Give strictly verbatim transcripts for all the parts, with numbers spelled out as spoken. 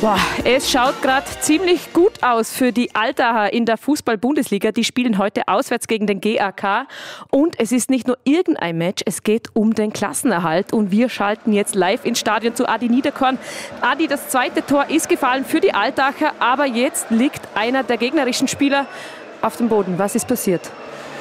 Boah, es schaut gerade ziemlich gut aus für die Altacher in der Fußball-Bundesliga. Die spielen heute auswärts gegen den G A K. Und es ist nicht nur irgendein Match, es geht um den Klassenerhalt. Und wir schalten jetzt live ins Stadion zu Adi Niederkorn. Adi, das zweite Tor ist gefallen für die Altacher, aber jetzt liegt einer der gegnerischen Spieler auf dem Boden. Was ist passiert?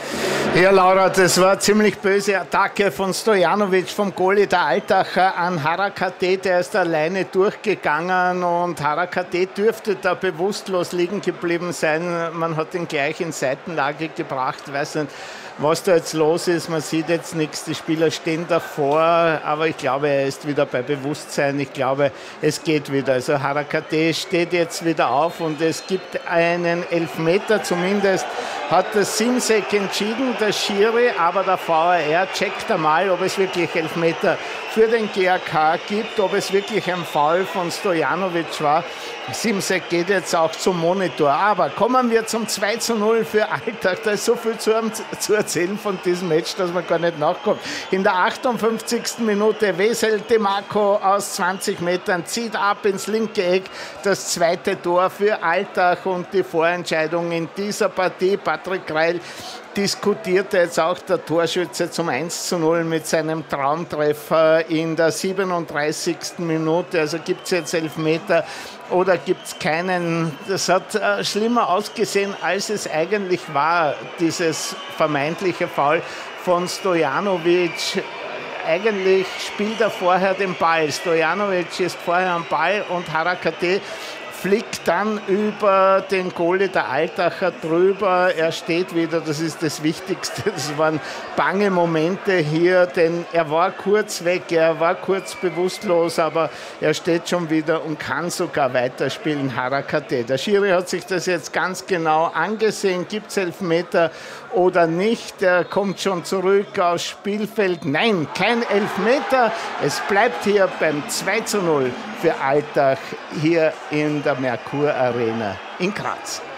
Ja, Laura, das war eine ziemlich böse Attacke von Stojanovic, vom Goalie der Altacher an Harakate. Der ist alleine durchgegangen und Harakate dürfte da bewusstlos liegen geblieben sein. Man hat ihn gleich in Seitenlage gebracht. Weiß nicht, was da jetzt los ist. Man sieht jetzt nichts. Die Spieler stehen davor, aber ich glaube, er ist wieder bei Bewusstsein. Ich glaube, es geht wieder. Also Harakate steht jetzt wieder auf und es gibt einen Elfmeter. Zumindest hat der Simsek entschieden, der Schiri, aber der V A R checkt einmal, ob es wirklich Elfmeter für den G A K gibt, ob es wirklich ein Foul von Stojanovic war. Simsek geht jetzt auch zum Monitor. Aber kommen wir zum zwei zu null für Altach. Da ist so viel zu, zu erzählen von diesem Match, dass man gar nicht nachkommt. In der achtundfünfzigsten Minute Wesel Demarco aus zwanzig Metern zieht ab ins linke Eck. Das zweite Tor für Altach und die Vorentscheidung in dieser Partie. Patrick Greil diskutierte jetzt auch der Torschütze zum eins zu null mit seinem Traumtreffer in der siebenunddreißigsten Minute. Also gibt es jetzt Elfmeter oder gibt es keinen? Das hat äh, schlimmer ausgesehen, als es eigentlich war, dieses vermeintliche Foul von Stojanovic. Eigentlich spielt er vorher den Ball. Stojanovic ist vorher am Ball und Harakate fliegt dann über den Goalie der Altacher drüber. Er steht wieder, das ist das Wichtigste. Das waren bange Momente hier, denn er war kurz weg, er war kurz bewusstlos, aber er steht schon wieder und kann sogar weiterspielen, Harakate. Der Schiri hat sich das jetzt ganz genau angesehen. Gibt es Elfmeter oder nicht? Er kommt schon zurück aufs Spielfeld. Nein, kein Elfmeter. Es bleibt hier beim zwei zu null für Altach hier in der Merkur Arena in Graz.